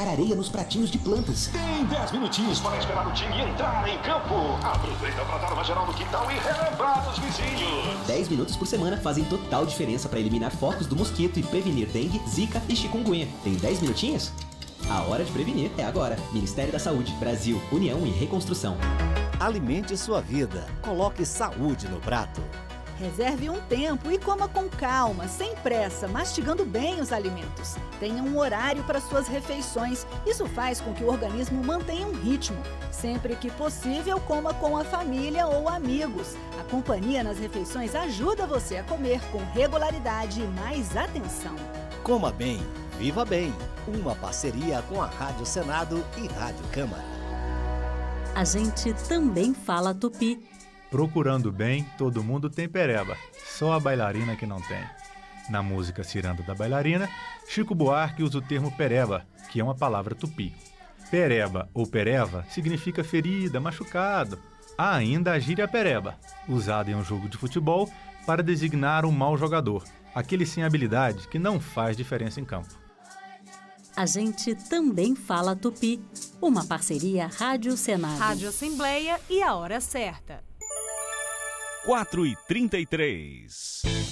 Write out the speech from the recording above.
colocar areia nos pratinhos de plantas. Tem 10 minutinhos para esperar o time entrar em campo. Aproveita para dar uma geral no quintal e relembrar os vizinhos. 10 minutos por semana fazem total diferença para eliminar focos do mosquito e prevenir dengue, zika e chikungunya. Tem 10 minutinhos? A hora de prevenir é agora. Ministério da Saúde, Brasil, União e Reconstrução. Alimente sua vida. Coloque saúde no prato. Reserve um tempo e coma com calma, sem pressa, mastigando bem os alimentos. Tenha um horário para suas refeições. Isso faz com que o organismo mantenha um ritmo. Sempre que possível, coma com a família ou amigos. A companhia nas refeições ajuda você a comer com regularidade e mais atenção. Coma bem, viva bem. Uma parceria com a Rádio Senado e Rádio Câmara. A gente também fala tupi. Procurando bem, todo mundo tem pereba, só a bailarina que não tem. Na música Ciranda da Bailarina, Chico Buarque usa o termo pereba, que é uma palavra tupi. Pereba ou pereva significa ferida, machucado. Há ainda a gíria pereba, usada em um jogo de futebol para designar um mau jogador, aquele sem habilidade que não faz diferença em campo. A gente também fala tupi. Uma parceria Rádio Senado. Rádio Assembleia e a hora certa. 4h33.